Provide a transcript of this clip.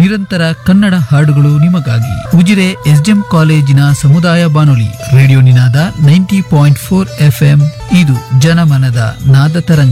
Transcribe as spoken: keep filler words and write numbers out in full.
ನಿರಂತರ ಕನ್ನಡ ಹಾಡುಗಳು ನಿಮಗಾಗಿ. ಉಜಿರೆ ಎಸ್ಡಿಎಂ ಕಾಲೇಜಿನ ಸಮುದಾಯ ಬಾನುಲಿ ರೇಡಿಯೋ ನಿನಾದ ನೈಂಟಿ ಪಾಯಿಂಟ್ ಫೋರ್ ಎಫ್ಎಂ. ಇದು ಜನಮನದ ನಾದ ತರಂಗ.